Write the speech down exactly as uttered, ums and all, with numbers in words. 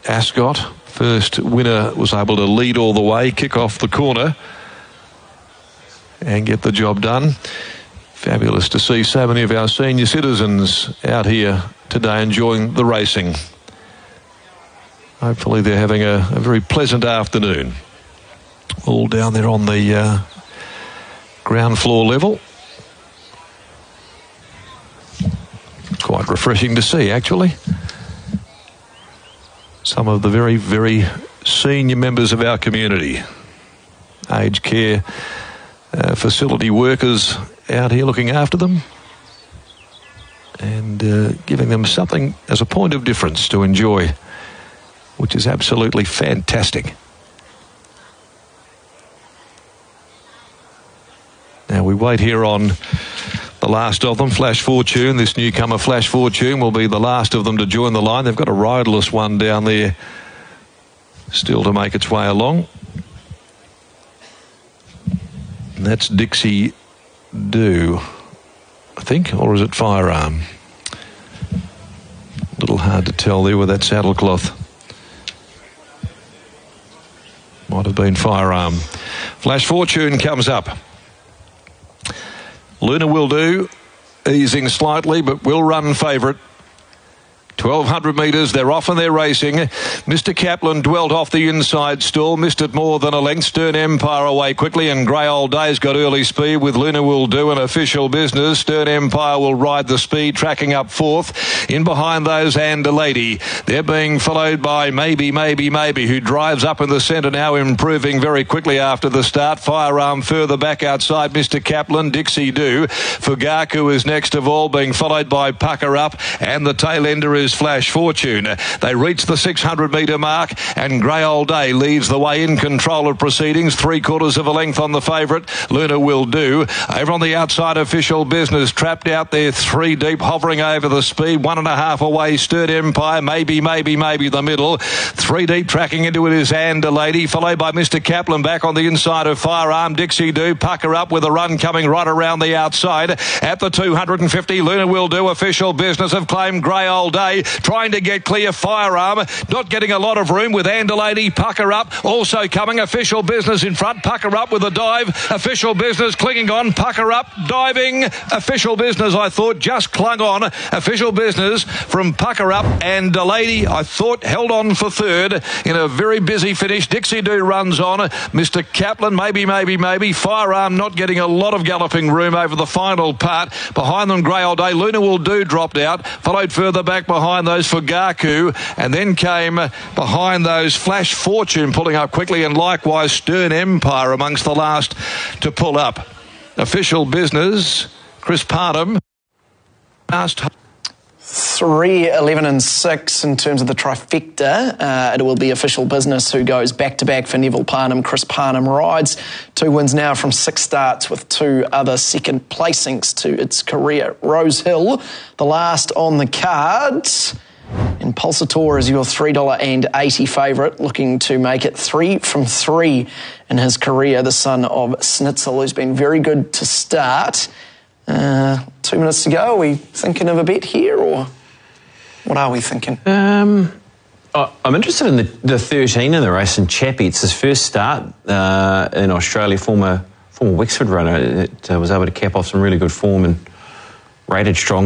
Ascot. First winner was able to lead all the way, kick off the corner and get the job done. Fabulous to see so many of our senior citizens out here today enjoying the racing. Hopefully they're having a, a very pleasant afternoon. All down there on the uh, ground floor level. Quite refreshing to see, actually. Some of the very, very senior members of our community. Aged care uh, facility workers out here looking after them and uh, giving them something as a point of difference to enjoy, which is absolutely fantastic. Now we wait here on the last of them, Flash Fortune. This newcomer, Flash Fortune, will be the last of them to join the line. They've got a riderless one down there still to make its way along. And that's Dixie Do, I think, or is it Firearm? A little hard to tell there with that saddlecloth. Might have been Firearm. Flash Fortune comes up. Luna Will Do, easing slightly, but will run favourite. twelve hundred metres, they're off and they're racing. Mister Kaplan dwelt off the inside stall, missed it more than a length. Stern Empire away quickly, and Grey Old Day's got early speed with Luna Will Do an official business. Stern Empire will ride the speed, tracking up fourth. In behind those, and a Lady. They're being followed by Maybe, Maybe, Maybe, who drives up in the centre now, improving very quickly after the start. Firearm further back outside Mister Kaplan. Dixie Do. Fugaku is next of all, being followed by Pucker Up, and the tail ender is Flash Fortune. They reach the six hundred metre mark, and Grey Old Day leads the way in control of proceedings. Three quarters of a length on the favourite, Luna Will Do. Over on the outside, Official Business, trapped out there three deep, hovering over the speed. One and a half away, Stern Empire. Maybe, maybe, maybe the middle. Three deep, tracking into it is And a Lady, followed by Mister Kaplan back on the inside of Firearm. Dixie Do, Pucker Up with a run coming right around the outside. At the two hundred fifty, Luna Will Do. Official Business have claimed Grey Old Day, trying to get clear. Firearm not getting a lot of room with And a Lady. Pucker Up also coming. Official Business in front. Pucker Up with a dive. Official Business clinging on. Pucker Up diving. Official Business, I thought, just clung on. Official Business from Pucker Up, and a Lady, I thought, held on for third in a very busy finish. Dixie Do runs on. Mister Kaplan, maybe, maybe, maybe. Firearm not getting a lot of galloping room over the final part. Behind them, Grey Old Day. Luna Will Do dropped out. Followed further back behind those for Gaku, and then came behind those Flash Fortune pulling up quickly, and likewise Stern Empire amongst the last to pull up. Official Business, Chris Parham. Last three, eleven and six in terms of the trifecta. Uh, it will be Official Business who goes back-to-back for Neville Parnham. Chris Parnham rides. Two wins now from six starts with two other second placings to its career. Rose Hill, the last on the cards. Impulsator is your three dollars eighty favourite, looking to make it three from three in his career. The son of Snitzel, who's been very good to start. Uh, two minutes to go. Are we thinking of a bet here, or what are we thinking? Um, oh, I'm interested in the, the thirteen in the race, and Chappie. It's his first start uh, in Australia. Former former Wexford runner. It uh, was able to cap off some really good form and rated strong.